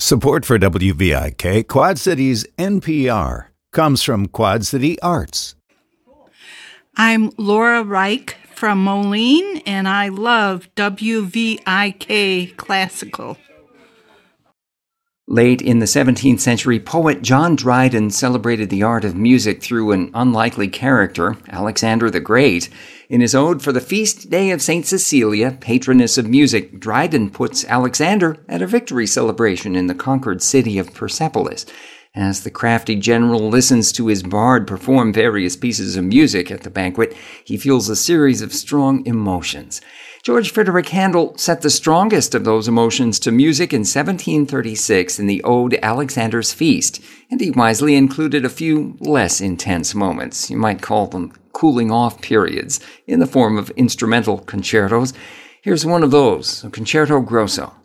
Support for WVIK Quad Cities NPR comes from Quad City Arts. I'm Laura Reich from Moline, and I love WVIK Classical. Late in the 17th century, poet John Dryden celebrated the art of music through an unlikely character, Alexander the Great. In his ode for the feast day of St. Cecilia, patroness of music, Dryden puts Alexander at a victory celebration in the conquered city of Persepolis. As the crafty general listens to his bard perform various pieces of music at the banquet, he feels a series of strong emotions. George Frederick Handel set the strongest of those emotions to music in 1736 in the ode Alexander's Feast, and he wisely included a few less intense moments, you might call them cooling-off periods, in the form of instrumental concertos. Here's one of those, a Concerto Grosso.